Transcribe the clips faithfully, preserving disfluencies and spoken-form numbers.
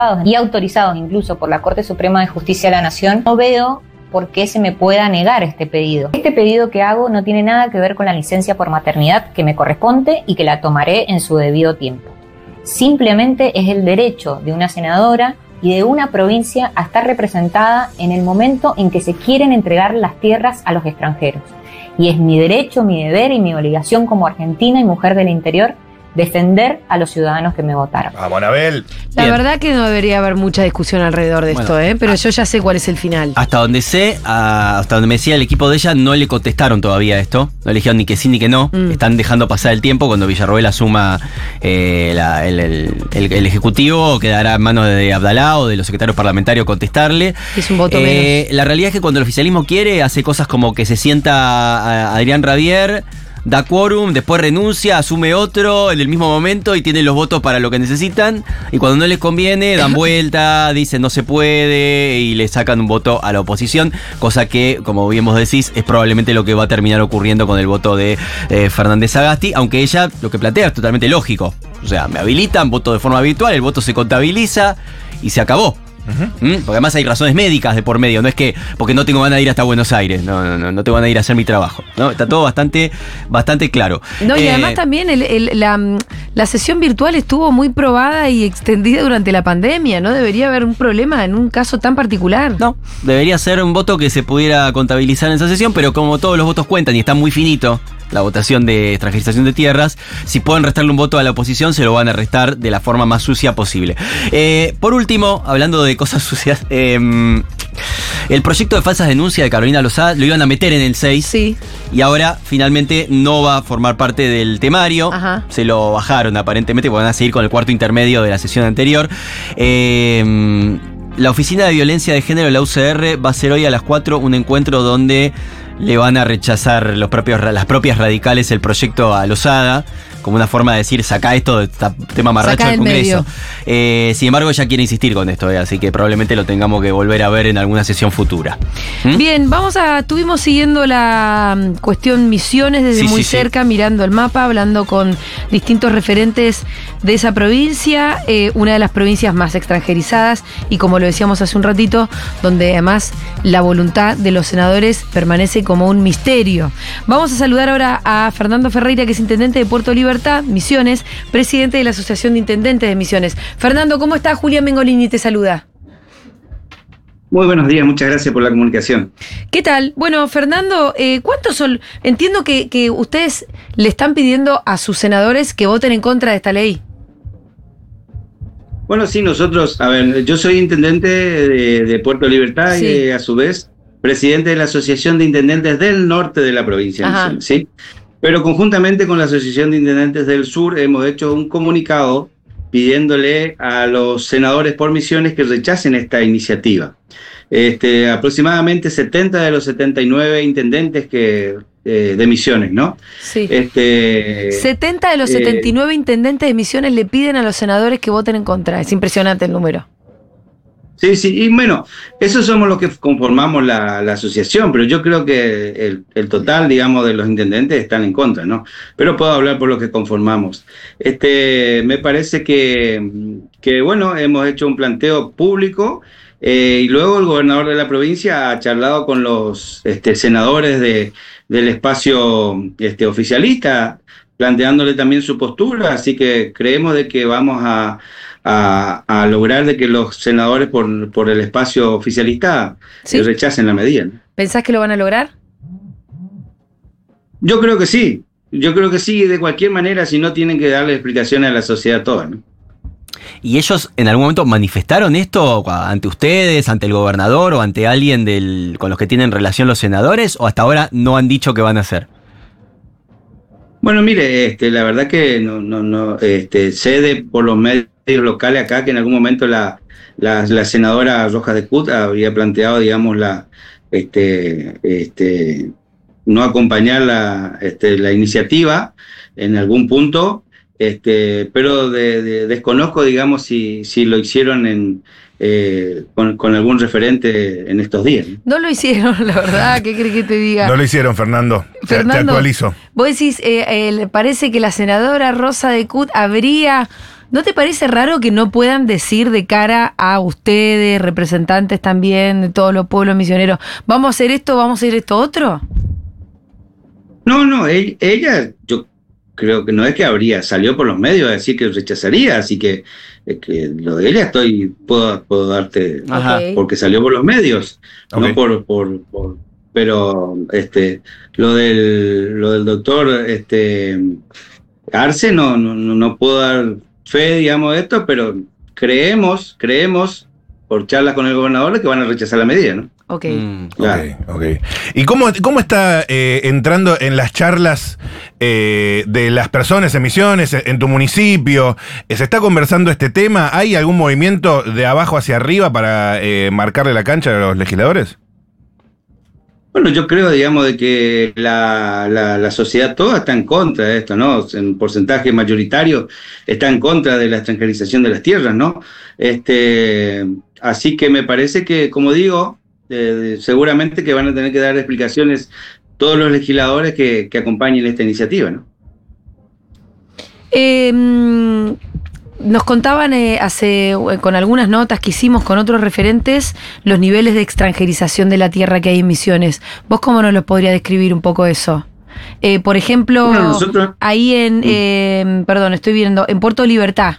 y autorizados incluso por la Corte Suprema de Justicia de la Nación, no veo por qué se me pueda negar este pedido. Este pedido que hago no tiene nada que ver con la licencia por maternidad que me corresponde y que la tomaré en su debido tiempo. Simplemente es el derecho de una senadora y de una provincia a estar representada en el momento en que se quieren entregar las tierras a los extranjeros. Y es mi derecho, mi deber y mi obligación como argentina y mujer del interior defender a los ciudadanos que me votaron. Vamos, Anabel. La Bien. verdad que no debería haber mucha discusión alrededor de Bueno, esto, ¿eh? Pero yo ya sé cuál es el final. Hasta donde sé, a- hasta donde me decía el equipo de ella, no le contestaron todavía esto. No le dijeron ni que sí ni que no. Mm. Están dejando pasar el tiempo. Cuando Villarroel asuma eh, la- el, el- el- el Ejecutivo, quedará en manos de Abdalá o de los secretarios parlamentarios contestarle. Es un voto Eh, la realidad es que cuando el oficialismo quiere, hace cosas como que se sienta a Adrián Rabier, da quórum, después renuncia, asume otro en el mismo momento y tiene los votos para lo que necesitan. Y cuando no les conviene, dan vuelta, dicen no se puede y le sacan un voto a la oposición. Cosa que, como bien vos decís, es probablemente lo que va a terminar ocurriendo con el voto de eh, Fernández Sagasti. Aunque ella lo que plantea es totalmente lógico. O sea, me habilitan, voto de forma habitual, el voto se contabiliza y se acabó. ¿Mm? Porque además hay razones médicas de por medio, no es que porque no tengo ganas de ir hasta Buenos Aires, no, no, no, no tengo ganas de ir a hacer mi trabajo, ¿no? Está todo bastante, bastante claro. No, y Eh, además también el- el- la, la sesión virtual estuvo muy probada y extendida durante la pandemia. No debería haber un problema en un caso tan particular. No, debería ser un voto que se pudiera contabilizar en esa sesión, pero como todos los votos cuentan y está muy finito la votación de extranjerización de tierras, si pueden restarle un voto a la oposición, se lo van a restar de la forma más sucia posible. Eh, por último, hablando de cosas sucias, eh, el proyecto de falsas denuncias de Carolina Lozada lo iban a meter en el seis. Sí. Y ahora finalmente no va a formar parte del temario. Ajá. Se lo bajaron aparentemente porque van a seguir con el cuarto intermedio de la sesión anterior. Eh, la Oficina de Violencia de Género de la U C R va a hacer hoy a las cuatro un encuentro donde le van a rechazar los propios, las propias radicales el proyecto a Lozada, como una forma de decir, saca esto de este tema marracho Sacá del del Congreso. medio. Eh, sin embargo, ella quiere insistir con esto, eh, así que probablemente lo tengamos que volver a ver en alguna sesión futura. ¿Mm? Bien, vamos a. Estuvimos siguiendo la mm, cuestión Misiones desde Sí, muy sí, sí. cerca, mirando el mapa, hablando con distintos referentes de esa provincia, eh, una de las provincias más extranjerizadas y, como lo decíamos hace un ratito, donde además la voluntad de los senadores permanece como un misterio. Vamos a saludar ahora a Fernando Ferreira, que es intendente de Puerto Libertad, Misiones, presidente de la Asociación de Intendentes de Misiones. Fernando, ¿cómo estás? Julián Mengolini te saluda. Muy buenos días, muchas gracias por la comunicación. ¿Qué tal? Bueno, Fernando, eh, ¿cuántos son? Entiendo que, que ustedes le están pidiendo a sus senadores que voten en contra de esta ley. Bueno, sí, nosotros, a ver, yo soy intendente de, de Puerto Libertad Sí. y eh, a su vez presidente de la Asociación de Intendentes del Norte de la provincia de Ajá. Misiones, ¿sí? Pero conjuntamente con la Asociación de Intendentes del Sur hemos hecho un comunicado pidiéndole a los senadores por Misiones que rechacen esta iniciativa. Este, aproximadamente setenta de los setenta y nueve intendentes que, eh, de Misiones, ¿no? Sí. Este, setenta de los eh, setenta y nueve intendentes de Misiones le piden a los senadores que voten en contra. Es impresionante el número. Sí, sí, y bueno, esos somos los que conformamos la, la asociación, pero yo creo que el, el total, digamos, de los intendentes están en contra, ¿no? Pero puedo hablar por lo que conformamos. Este, me parece que, que bueno, hemos hecho un planteo público eh, y luego el gobernador de la provincia ha charlado con los este, senadores de, del espacio este, oficialista, planteándole también su postura, así que creemos de que vamos a... A, a lograr de que los senadores por, por el espacio oficialista ¿Sí? eh, rechacen la medida, ¿no? ¿Pensás que lo van a lograr? Yo creo que sí, yo creo que sí, de cualquier manera, si no tienen que darle explicaciones a la sociedad toda, ¿no? ¿Y ellos en algún momento manifestaron esto ante ustedes, ante el gobernador o ante alguien del, con los que tienen relación los senadores? ¿O hasta ahora no han dicho qué van a hacer? Bueno, mire, este, la verdad que no, no, no, este, sé de por los medios locales acá que en algún momento la, la, la senadora Rojas de Cut había planteado, digamos, la, este, este, no acompañar la, este, la iniciativa en algún punto, este, pero de, de, desconozco, digamos, si, si lo hicieron en, eh, con, con algún referente en estos días, ¿no? No lo hicieron, la verdad. ¿Qué crees que te diga? No lo hicieron, Fernando. Te- Te, Fernando, actualizo. Vos decís, eh, eh, parece que la senadora Rosa de Cut habría ¿No te parece raro que no puedan decir de cara a ustedes, representantes también de todos los pueblos misioneros, vamos a hacer esto, vamos a hacer esto otro? No, no, ella, ella, yo creo que no es que habría, salió por los medios a decir que rechazaría, así que, eh, que lo de ella estoy, puedo, puedo darte, Ajá. Ok. porque salió por los medios, Ok. no por, por, por, pero este, lo del, lo del doctor este, Arce no, no, no no puedo dar fe, digamos, de esto, pero creemos, creemos, por charlas con el gobernador, de que van a rechazar la medida, ¿no? Ok. Mm. Claro. Ok, ok. ¿Y cómo, cómo está eh, entrando en las charlas eh, de las personas en Misiones, en tu municipio? ¿Se está conversando este tema? ¿Hay algún movimiento de abajo hacia arriba para eh, marcarle la cancha a los legisladores? Bueno, yo creo, digamos, de que la, la, la sociedad toda está en contra de esto, ¿no? En porcentaje mayoritario está en contra de la extranjerización de las tierras, ¿no? Este, así que me parece que, como digo, eh, seguramente que van a tener que dar explicaciones todos los legisladores que, que acompañen esta iniciativa, ¿no? Eh, nos contaban eh, hace con algunas notas que hicimos con otros referentes los niveles de extranjerización de la tierra que hay en Misiones. ¿Vos cómo nos lo podrías describir un poco eso? Eh, por ejemplo, Bueno, nosotros- ahí en, eh, perdón, estoy viendo, en Puerto Libertad.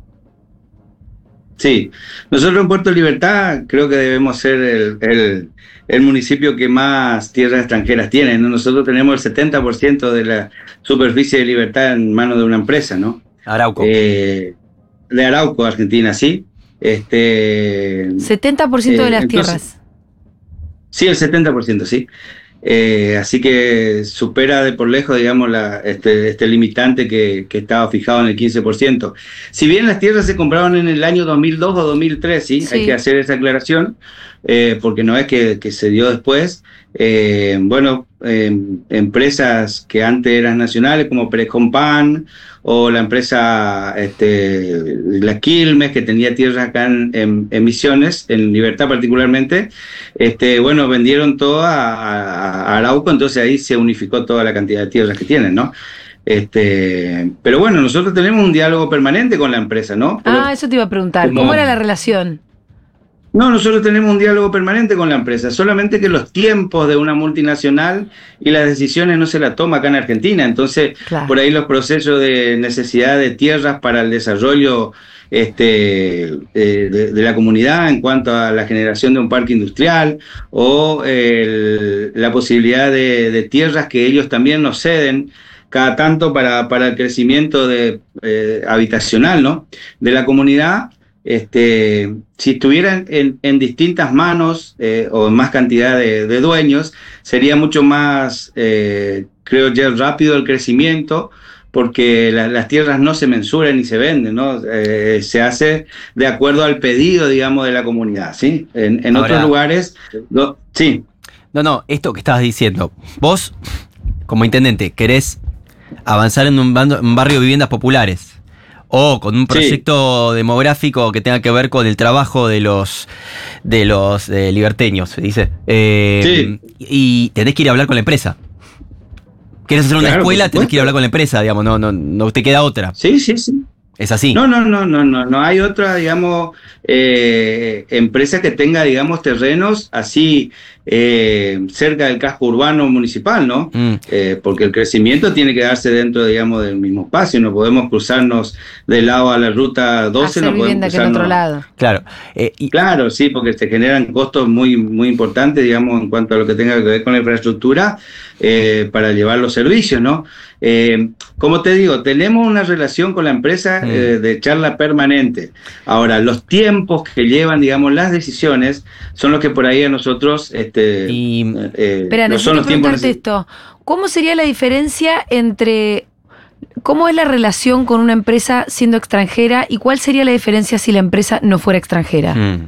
Sí, nosotros en Puerto Libertad creo que debemos ser el, el, el municipio que más tierras extranjeras tiene, ¿no? Nosotros tenemos el setenta por ciento de la superficie de Libertad en manos de una empresa, ¿no? Arauco. Eh, de Arauco, Argentina, sí. Este, setenta por ciento de Eh, las entonces- tierras. sí, el setenta por ciento, sí. Eh, así que supera de por lejos, digamos, la, este, este limitante que, que estaba fijado en el quince por ciento. Si bien las tierras se compraron en el año dos mil dos o dos mil tres, sí, Sí. hay que hacer esa aclaración, eh, porque no es que, que se dio después. Eh, bueno, eh, empresas que antes eran nacionales, como Precompan, o la empresa este, La Quilmes, que tenía tierras acá en, en, en Misiones, en Libertad particularmente, este, bueno, vendieron todo a, a, a Arauco, entonces ahí se unificó toda la cantidad de tierras que tienen, ¿no? Este, pero bueno, nosotros tenemos un diálogo permanente con la empresa, ¿no? Pero, Ah, eso te iba a preguntar. como- ¿Cómo era la relación? no, nosotros tenemos un diálogo permanente con la empresa, solamente que los tiempos de una multinacional y las decisiones no se las toma acá en Argentina, entonces Claro. por ahí los procesos de necesidad de tierras para el desarrollo este, eh, de, de la comunidad en cuanto a la generación de un parque industrial o el- la posibilidad de, de tierras que ellos también nos ceden cada tanto para, para el crecimiento de, eh, habitacional, ¿no? de la comunidad. Este, si estuvieran en, en distintas manos eh, o en más cantidad de, de dueños, sería mucho más, eh, creo yo, rápido el crecimiento, porque la, las tierras no se mensuran ni se venden, ¿no? Eh, se hace de acuerdo al pedido, digamos, de la comunidad, ¿sí? En, en Ahora- otros lugares, no, sí, No, no, esto que estabas diciendo. Vos, como intendente, querés avanzar en un, bando- un barrio de viviendas populares. O con un Sí. proyecto demográfico que tenga que ver con el trabajo de los de los eh, liberteños, se dice. Eh, Y tenés que ir a hablar con la empresa. ¿Querés hacer una Claro, por escuela? Tenés que ir a supuesto. hablar con la empresa, digamos, no, no, no te queda otra. sí, sí, sí. Es así. No, no, no, no, no, no hay otra, digamos, eh, empresa que tenga, digamos, terrenos así eh, cerca del casco urbano municipal, ¿no? Mm. Eh, porque el crecimiento tiene que darse dentro, digamos, del mismo espacio. No podemos cruzarnos del lado a la ruta doce, Hacer no podemos vivienda que en otro cruzarnos- lado. Claro. Eh, y- Claro, sí, porque se generan costos muy, muy importantes, digamos, en cuanto a lo que tenga que ver con la infraestructura eh, para llevar los servicios, ¿no? Eh, como te digo, tenemos una relación con la empresa Mm. eh, de charla permanente. Ahora, los tiempos que llevan, digamos, las decisiones son los que por ahí a nosotros este, Y- eh, Espera, no necesito son los tiempos preguntarte neces- esto. ¿Cómo sería la diferencia entre... ¿Cómo es la relación con una empresa siendo extranjera y cuál sería la diferencia si la empresa no fuera extranjera? Mm.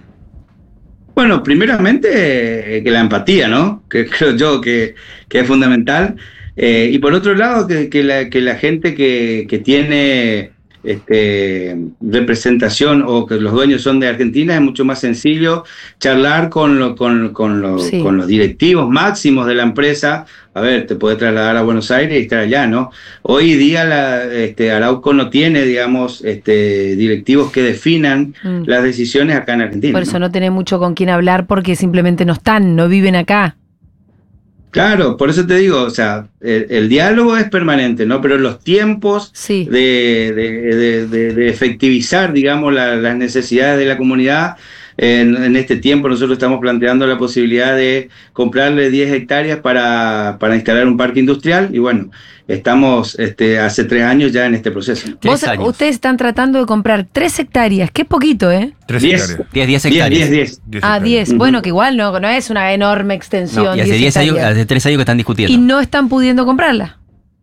Bueno, primeramente eh, que la empatía, ¿no? Que creo yo que, que es fundamental. Eh, y por otro lado, que, que, la, que la gente que, que tiene este, representación o que los dueños son de Argentina, es mucho más sencillo charlar con, lo, con, con, lo, Sí. con los directivos máximos de la empresa. A ver, te puede trasladar a Buenos Aires y estar allá, ¿no? Hoy día la, este, Arauco no tiene, digamos, este, directivos que definan Mm. las decisiones acá en Argentina. Por eso ¿no? no tenés mucho con quién hablar porque simplemente no están, no viven acá. Claro, por eso te digo, o sea, el, el diálogo es permanente, ¿no? Pero los tiempos Sí. de, de, de, de, de efectivizar, digamos, la, las necesidades de la comunidad, en, en este tiempo nosotros estamos planteando la posibilidad de comprarle diez hectáreas para, para instalar un parque industrial y bueno, estamos este, hace tres años ya en este proceso. Tres Vos, años. ustedes están tratando de comprar tres hectáreas, qué poquito, ¿eh? Tres Diez. hectáreas. diez, diez diez, hectáreas. diez, diez. Diez Ah, hectáreas. diez. Ujú. Bueno, que igual no, no es una enorme extensión. No, y hace diez diez años, hectáreas. hace tres años que están discutiendo. Y no están pudiendo comprarla.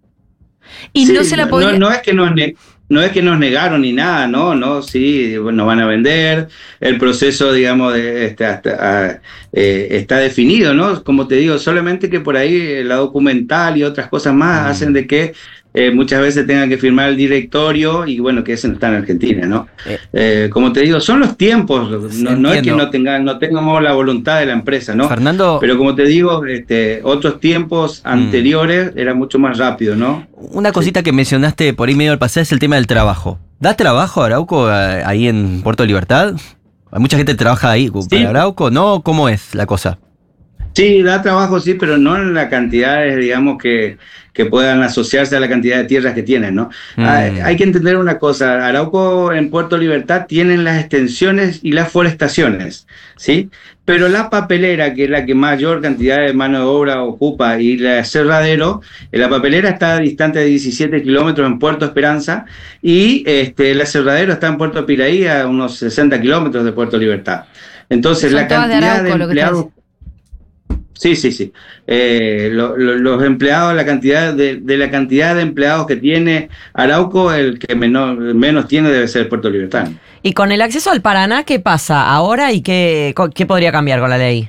Y Sí, no se la no, podría... no es que nos ne- no es que nos negaron ni nada, no, no, sí, nos van a vender, el proceso, digamos, de, este, hasta, ah, eh, está definido, ¿no? Como te digo, solamente que por ahí eh, la documental y otras cosas más Mm. hacen de que eh, muchas veces tengan que firmar el directorio y bueno, que eso no está en Argentina, ¿no? Eh. Eh, como te digo, son los tiempos, no, no es que Entiendo. no, tengan, no tengamos la voluntad de la empresa, ¿no? Fernando, Pero como te digo, este, otros tiempos anteriores era mucho más rápido, ¿no? una cosita que mencionaste por ahí medio al pasar es el tema del trabajo. ¿Da trabajo Arauco eh, ahí en Puerto Libertad? ¿Hay mucha gente que trabaja ahí Sí. para Arauco? ¿No? ¿Cómo es la cosa? Sí, da trabajo, sí, pero no en las cantidades, digamos, que, que puedan asociarse a la cantidad de tierras que tienen, ¿no? Mm. Hay, hay que entender una cosa, Arauco en Puerto Libertad tienen las extensiones y las forestaciones, ¿sí? Pero la papelera, que es la que mayor cantidad de mano de obra ocupa, y el aserradero, la papelera está distante de diecisiete kilómetros en Puerto Esperanza, y este, el aserradero está en Puerto Piraí, a unos sesenta kilómetros de Puerto Libertad. Entonces, Son la todas de cantidad de, Arauco, lo que estás empleados... Sí, sí, sí. Eh, lo- lo- los empleados, la cantidad de, de la cantidad de empleados que tiene Arauco, el que menor, menos tiene debe ser Puerto Libertad. Y con el acceso al Paraná, ¿qué pasa ahora y qué, co- qué podría cambiar con la ley?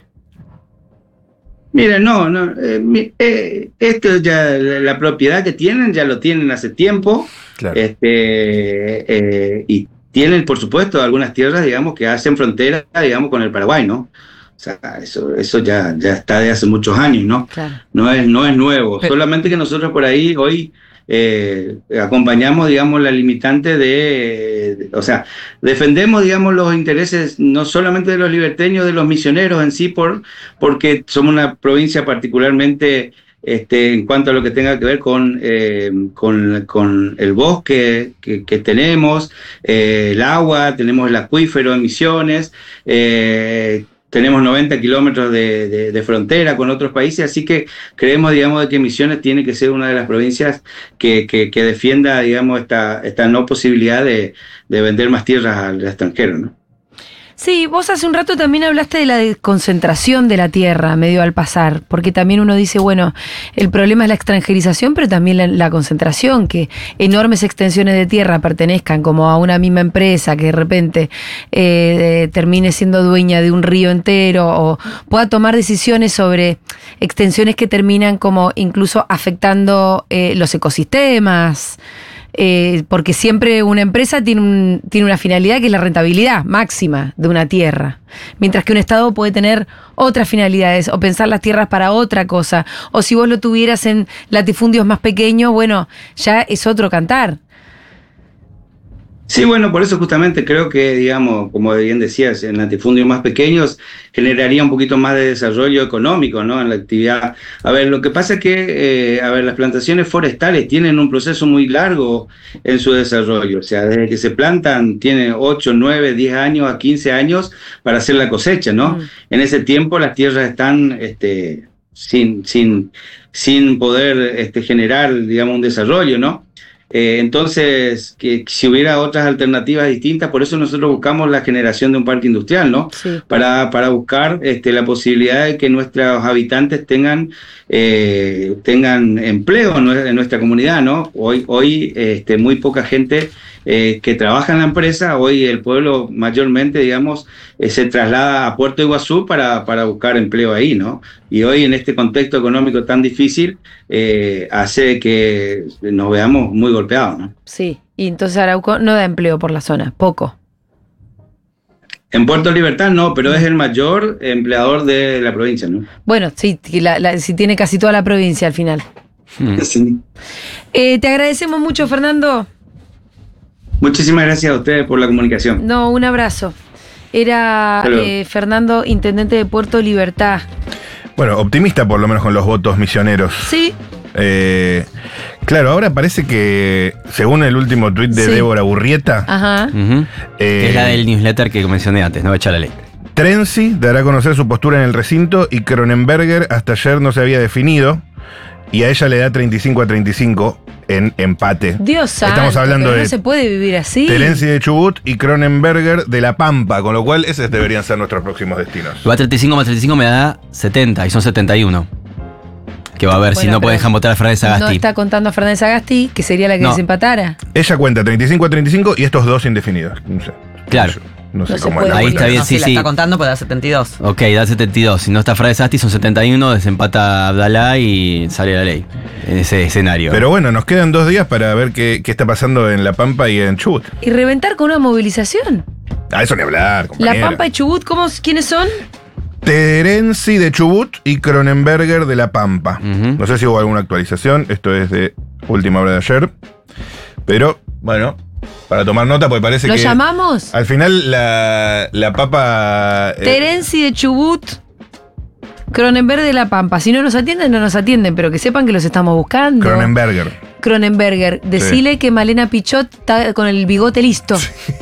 Mira, no, no, eh, mi- eh, esto ya, la, la propiedad que tienen, ya lo tienen hace tiempo, Claro. este, eh, y tienen, por supuesto, algunas tierras, digamos, que hacen frontera, digamos, con el Paraguay, ¿no? O sea, eso, eso ya, ya está de hace muchos años, ¿no? Claro. No es, no es nuevo, Pero- solamente que nosotros por ahí hoy eh, acompañamos, digamos, la limitante de, de- o sea, defendemos, digamos, los intereses no solamente de los liberteños, de los misioneros en sí, por, porque somos una provincia particularmente este, en cuanto a lo que tenga que ver con, eh, con, con el bosque que, que tenemos, eh, el agua, tenemos el acuífero en Misiones, eh, tenemos noventa kilómetros de, de, de frontera con otros países, así que creemos, digamos, de que Misiones tiene que ser una de las provincias que, que, que defienda, digamos, esta, esta no posibilidad de, de vender más tierras al extranjero, ¿no? Sí, vos hace un rato también hablaste de la concentración de la tierra medio al pasar, porque también uno dice, bueno, el problema es la extranjerización, pero también la, la concentración, que enormes extensiones de tierra pertenezcan como a una misma empresa que de repente eh, termine siendo dueña de un río entero o pueda tomar decisiones sobre extensiones que terminan como incluso afectando eh, los ecosistemas. Eh, porque siempre una empresa tiene, un, tiene una finalidad que es la rentabilidad máxima de una tierra, mientras que un Estado puede tener otras finalidades o pensar las tierras para otra cosa, o si vos lo tuvieras en latifundios más pequeños, bueno, ya es otro cantar. Sí, bueno, por eso justamente creo que, digamos, como bien decías, en latifundios más pequeños generaría un poquito más de desarrollo económico, ¿no? En la actividad. A ver, lo que pasa es que, eh, a ver, las plantaciones forestales tienen un proceso muy largo en su desarrollo. O sea, desde que se plantan, tienen ocho, nueve, diez años a quince años para hacer la cosecha, ¿no? Mm. En ese tiempo las tierras están, este, sin, sin, sin poder este, generar, digamos, un desarrollo, ¿no? Eh, entonces, que si hubiera otras alternativas distintas, por eso nosotros buscamos la generación de un parque industrial, ¿no? Sí. Para, para buscar este, la posibilidad de que nuestros habitantes tengan, eh, tengan empleo en nue- en nuestra comunidad, ¿no? Hoy, hoy este, muy poca gente eh, que trabaja en la empresa. Hoy el pueblo mayormente, digamos, eh, se traslada a Puerto Iguazú para, para buscar empleo ahí, ¿no? Y hoy en este contexto económico tan difícil eh, hace que nos veamos muy golpeados, ¿no? Sí, y entonces Arauco no da empleo por la zona, poco. En Puerto Libertad no, pero es el mayor empleador de la provincia, ¿no? Bueno, sí, la, la, sí tiene casi toda la provincia al final. Hmm. Sí. Eh, te agradecemos mucho, Fernando. Muchísimas gracias a ustedes por la comunicación. No, un abrazo. Era eh, Fernando, intendente de Puerto Libertad. Bueno, optimista por lo menos con los votos misioneros. Sí. Eh, claro, ahora parece que, según el último tuit de Sí. Débora Burrieta, Ajá. Ujú. eh, Es la del newsletter que mencioné antes, no echa la ley. Trenzi dará a conocer su postura en el recinto y Cronenberger hasta ayer no se había definido y a ella le da treinta y cinco a treinta y cinco en empate. Dios santo, Estamos hablando pero de no se puede vivir así. Terenzi de Chubut y Cronenberger de La Pampa, con lo cual esos deberían ser nuestros próximos destinos. Va treinta y cinco más treinta y cinco me da setenta y son setenta y uno. Que va a ver si Bueno, no puede pero dejar votar a Fernández No Agasti. está contando a Fernández Agasti, que sería la que No. desempatara. Ella cuenta treinta y cinco a treinta y cinco y estos dos indefinidos. No sé. Claro. No sé No se cómo puede. es la Ahí cuenta. está bien, No, sí, si la sí. está contando, pues da setenta y dos. Ok, da setenta y dos. Si no está Fernández Agasti son setenta y uno, desempata Abdalá y sale la ley. En ese escenario. Pero bueno, nos quedan dos días para ver qué, qué está pasando en La Pampa y en Chubut. Y reventar con una movilización. A eso ni hablar, La compañera. Pampa y Chubut, ¿cómo, ¿quiénes son? Terenzi de Chubut y Cronenberger de La Pampa. Ujú. No sé si hubo alguna actualización, esto es de última hora de ayer. Pero, bueno, para tomar nota, porque parece ¿Lo que llamamos? al final la, la papa... eh, Terenzi de Chubut, Cronenberg de La Pampa. Si no nos atienden, no nos atienden, pero que sepan que los estamos buscando. Cronenberger. Cronenberger, decile que Malena Pichot está con el bigote listo.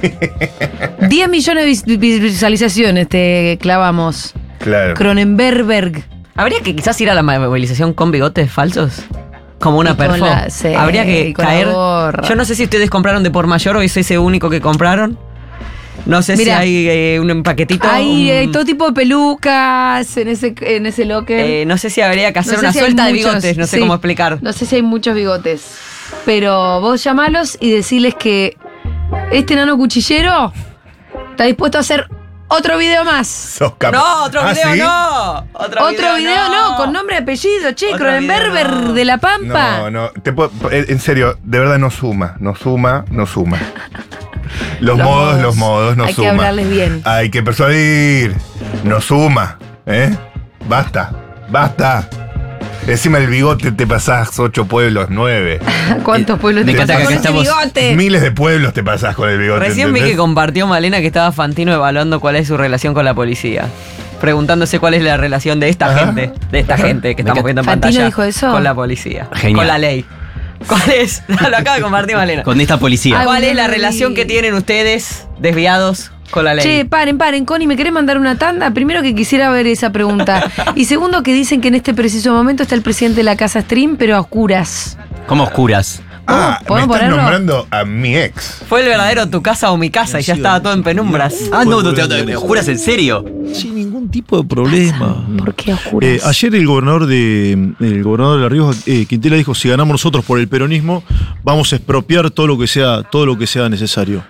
diez millones de vis- vis- visualizaciones te clavamos. Claro. Cronenberg. ¿Habría que quizás ir a la movilización con bigotes falsos? Como una Y con perfo. la- sí, Habría que y con la caer. gorra. Yo no sé si ustedes compraron de por mayor o es ese único que compraron. No sé Mirá. si hay eh, un paquetito. Hay, un- hay todo tipo de pelucas en ese, en ese locker. eh, no sé si habría que hacer No sé una si hay suelta de muchos, bigotes, no sé sí. cómo explicar. No sé si hay muchos bigotes. Pero vos llamalos y decirles que este nano cuchillero está dispuesto a hacer otro video más. Sos cap- No, otro ¿Ah, video sí? no. Otro, Otro video no, con nombre y apellido, che, Otro Cronenberger video no. de La Pampa. No, no, te puedo- en serio, de verdad no suma, no suma, no suma. Los, Los modos, modos. los modos, no Hay que suma. hablarles bien. Hay que persuadir, no suma, ¿eh? Basta, basta. Encima el bigote te pasás ocho pueblos, nueve. ¿Cuántos pueblos Me te encanta pasan que con acá ese estamos- bigote? Miles de pueblos te pasás con el bigote. Recién vi ¿entendés? que compartió Malena que estaba Fantino evaluando cuál es su relación con la policía. Preguntándose cuál es la relación de esta Ajá. gente, de esta Ajá. gente que Me estamos encanta- viendo en ¿Fantino pantalla. dijo eso? Con la policía. Genial. Con la ley. ¿Cuál es? Lo acaba de compartir Malena. Con esta policía. Ay, ¿Cuál es la Ay. relación que tienen ustedes desviados con la ley? Che, paren, paren, Connie, ¿me querés mandar una tanda? Primero que quisiera ver esa pregunta. Y segundo que dicen que en este preciso momento está el presidente de la casa Stream, pero a oscuras. ¿Cómo oscuras? Ah, me ¿Podemos estás ponerlo? nombrando a mi ex. Fue el verdadero tu casa o mi casa y ya estaba todo en penumbras. Ah, no, no te, te- te juras en serio. Sin ningún tipo de problema. ¿Por qué a oscuras? Eh, ayer el gobernador de el gobernador de La Rioja, eh, Quintela, dijo: si ganamos nosotros por el peronismo, vamos a expropiar todo lo que sea, todo lo que sea necesario.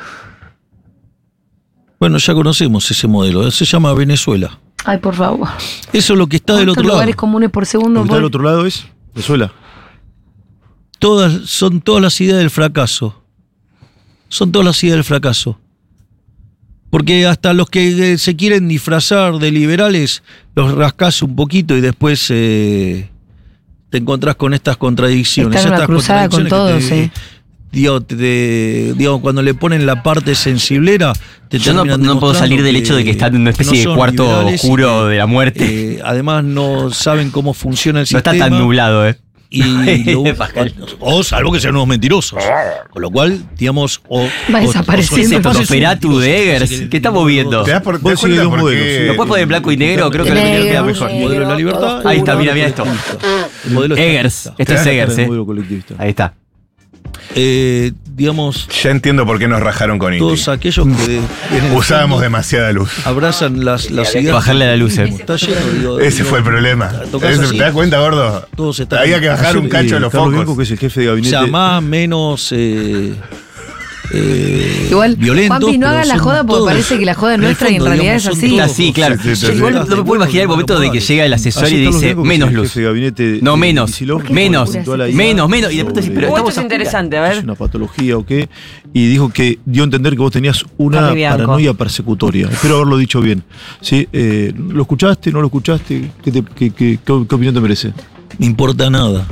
Bueno, ya conocemos ese modelo, eh, se llama Venezuela. Ay, por favor. Eso es lo que está del ¿Cuántos otro lado. lugares comunes por segundo? Lo que está del Paul? otro lado es Venezuela. Todas, son todas las ideas del fracaso. Son todas las ideas del fracaso. Porque hasta los que eh, se quieren disfrazar de liberales, los rascás un poquito y después eh, te encontrás con estas contradicciones. Están en una Estas cruzada con contradicciones todos, que eh. Digo, te- te- digo, cuando le ponen la parte sensiblera, te Yo no, terminan no puedo demostrando salir del hecho de que están en una especie no de son cuarto liberales y oscuro que, de la muerte. eh, además no saben cómo funciona el no está sistema. tan nublado, ¿eh? Y lo- Pascal. o salvo que sean unos mentirosos. Con lo cual, digamos, o, Va o- desapareciendo. o- Ese o- o- Prosperatu de Eggers. Así que- ¿Qué estamos viendo? ¿Te das, por, te Vos das sigue cuenta dos por modelos. qué? ¿Lo puedes poner en blanco y negro? Creo que lo Negro, queda mejor. El modelo de la libertad. Ahí está, el mira, modelo mira esto. colectivista. El modelo Eggers. colectivista. Este es Está Eggers, el eh. modelo colectivista. Ahí está. Eh, digamos, Ya entiendo por qué nos rajaron con Inti. todos aquellos que de- en el Usábamos fondo demasiada luz. abrazan las, las Había que ideas. bajarle la luz, eh. Está lleno, digo, Ese digo, fue el problema. tocas Ese- así, ¿Te das cuenta, gordo? todos están- Había que bajar Ayer, un cacho eh, de los Carlos Bianco, focos. que es el jefe de O gabinete. sea, más, menos. eh, eh, Igual, violentos. Juanpi, no pero hagas la son joda porque todos- parece que la joda es en el nuestra y en fondo, realidad digamos, es son así. todos- Ah, sí, claro. Sí, sí, sí, Yo sí. igual no me puedo imaginar el momento de que llega el asesor y dice, menos luz. No, menos, menos, menos, menos. Y de pronto decís, pero Uh, estamos esto es a oscuras. interesante, a Es ver. una patología o qué. Y dijo que dio a entender que vos tenías una Carly Bianco. paranoia persecutoria. Espero haberlo dicho bien. ¿Sí? Eh, ¿Lo escuchaste? ¿No lo escuchaste? ¿Qué, te- qué- qué- qué opinión te merece? Me importa nada.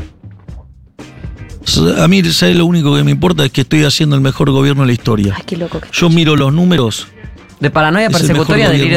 A mí, ¿sabes? Lo único que me importa es que estoy haciendo el mejor gobierno de la historia. Ay, qué loco que Yo miro los números. De paranoia Es el mejor persecutoria, gobierno delirio